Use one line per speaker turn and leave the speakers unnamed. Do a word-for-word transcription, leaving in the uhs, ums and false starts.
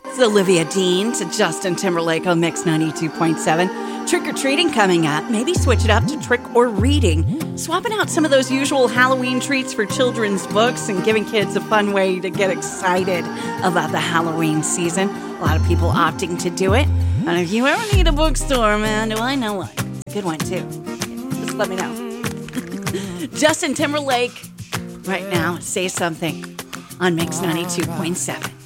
It's Olivia Dean to Justin Timberlake on Mix ninety-two point seven. Trick-or-treating coming up. Maybe switch it up to trick or reading. Swapping out some of those usual Halloween treats for children's books and giving kids a fun way to get excited about the Halloween season. A lot of people opting to do it. And if you ever need a bookstore, man, do I know one? It's a good one, too. Just let me know. Justin Timberlake, right now, Say Something on Mix ninety-two point seven.